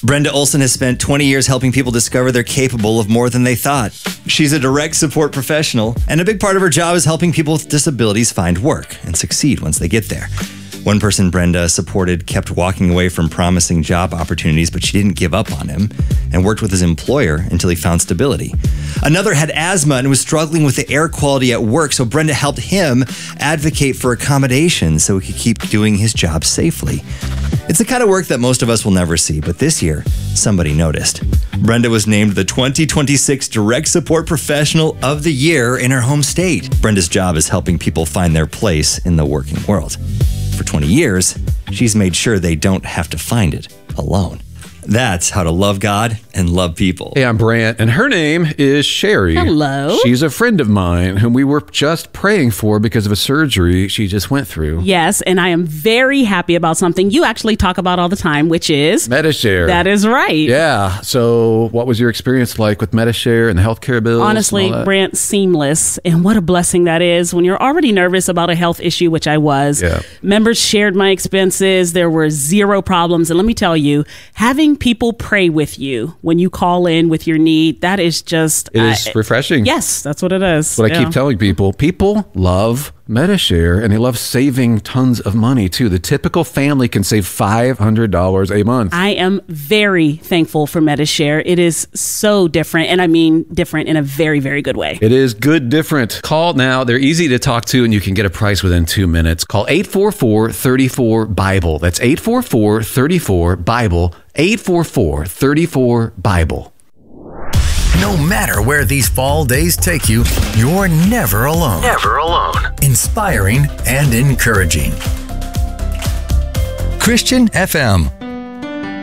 Brenda Olson has spent 20 years helping people discover they're capable of more than they thought. She's a direct support professional, and a big part of her job is helping people with disabilities find work and succeed once they get there. One person Brenda supported kept walking away from promising job opportunities, but she didn't give up on him and worked with his employer until he found stability. Another had asthma and was struggling with the air quality at work, so Brenda helped him advocate for accommodations so he could keep doing his job safely. It's the kind of work that most of us will never see, but this year, somebody noticed. Brenda was named the 2026 Direct Support Professional of the Year in her home state. Brenda's job is helping people find their place in the working world. For 20 years, she's made sure they don't have to find it alone. That's how to love God and love people. Hey, I'm Brant, and her name is Sherry. Hello. She's a friend of mine whom we were just praying for because of a surgery she just went through. Yes, and I am very happy about something you actually talk about all the time, which is Medi-Share. That is right. Yeah. So what was your experience like with Medi-Share and the healthcare bills? Honestly, Brant, seamless. And what a blessing that is when you're already nervous about a health issue, which I was. Yeah. Members shared my expenses. There were zero problems. And let me tell you, having people pray with you when you call in with your need, that is just... It is refreshing. Yes, that's what it is. What I keep telling people. People love Medi-Share, and they love saving tons of money, too. The typical family can save $500 a month. I am very thankful for Medi-Share. It is so different, and I mean different in a very, very good way. It is good different. Call now. They're easy to talk to, and you can get a price within 2 minutes. Call 844-34-BIBLE. That's 844-34-BIBLE. 844-34-BIBLE. No matter where these fall days take you, you're never alone. Never alone. Inspiring and encouraging. Christian FM.